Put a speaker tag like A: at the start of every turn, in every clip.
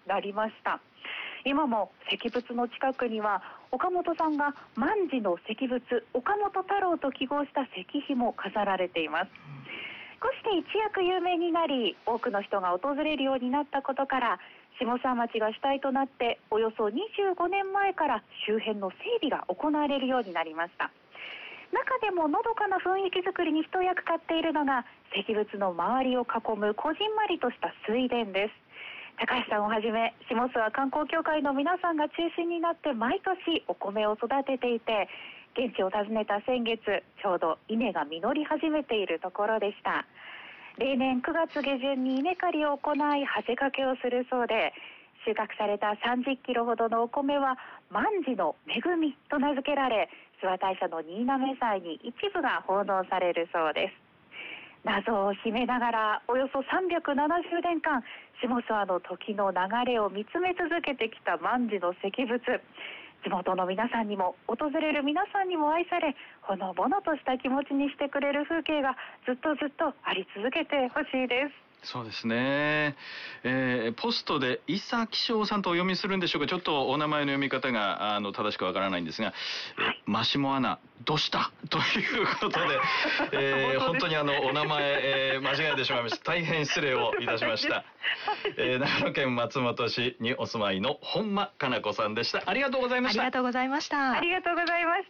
A: なりました。今も石仏の近くには岡本さんが万事の石仏岡本太郎と記号した石碑も飾られています。こうして一躍有名になり、多くの人が訪れるようになったことから、下沢町が主体となっておよそ25年前から周辺の整備が行われるようになりました。中でものどかな雰囲気づくりに一役買っているのが石仏の周りを囲むこじんまりとした水田です。高橋さんをはじめ下諏訪観光協会の皆さんが中心になって毎年お米を育てていて、現地を訪ねた先月ちょうど稲が実り始めているところでした。例年9月下旬に稲刈りを行いはせかけをするそうで、収穫された30キロほどのお米は万事の恵みと名付けられ、諏訪大社の新嘗祭に一部が奉納されるそうです。謎を秘めながらおよそ370年間下諏訪の時の流れを見つめ続けてきた万事の石仏、地元の皆さんにも訪れる皆さんにも愛され、ほのぼのとした気持ちにしてくれる風景がずっとずっとあり続けてほしいです。
B: そうですね、ポストで伊佐紀章さんとお読みするんでしょうか。ちょっとお名前の読み方が正しくわからないんですが、マシモアナどうしたということで、本当にお名前、間違えてしまいました。大変失礼をいたしました。長野県松本市にお住まいの本間かな子さんでした。ありがとうございました。
C: ありがとうございました。
A: ありがとうございました。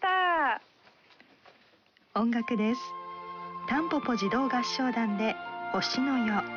C: 音楽です。タンポポ児童合唱団で星の夜。